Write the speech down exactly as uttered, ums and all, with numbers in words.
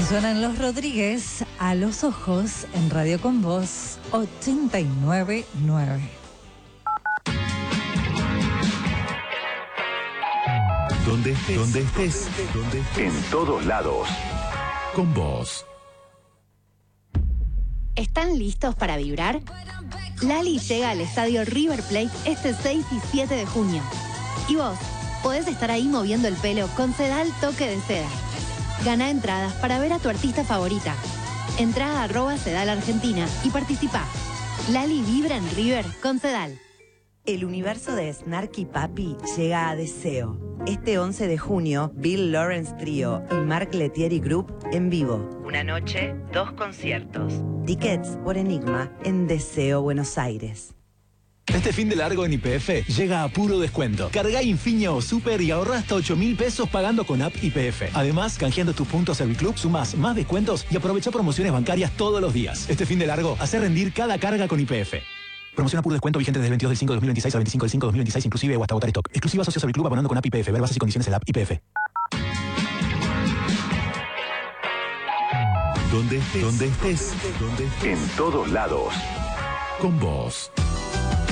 Suenan los Rodríguez a los ojos en Radio Con Voz ochenta y nueve punto nueve. Donde estés, donde estés, donde estés, en todos lados. Con Voz. ¿Están listos para vibrar? Lali llega al estadio River Plate este seis y siete de junio. Y vos podés estar ahí moviendo el pelo con Sedal Toque de Seda. Gana entradas para ver a tu artista favorita. Entrá a arroba Sedal Argentina y participá. Lali vibra en River con Sedal. El universo de Snarky Papi llega a Deseo. Este once de junio, Bill Lawrence Trio y Mark Lettieri Group en vivo. Una noche, dos conciertos. Tickets por Enigma en Deseo, Buenos Aires. Este fin de largo en Y P F llega a puro descuento. Cargá Infinia o Super y ahorra hasta ocho mil pesos pagando con app Y P F. Además, canjeando tus puntos Serviclub, sumás más descuentos y aprovecha promociones bancarias todos los días. Este fin de largo, hace rendir cada carga con Y P F. Promoción a puro descuento vigente desde el veintidós del cinco de dos mil veintiséis al veinticinco del cinco de dos mil veintiséis, inclusive o hasta agotar stock. Exclusiva socio Serviclub abonando con app Y P F. Ver bases y condiciones en la app Y P F. Donde estés, donde estés, donde estés, en todos lados. Con Voz.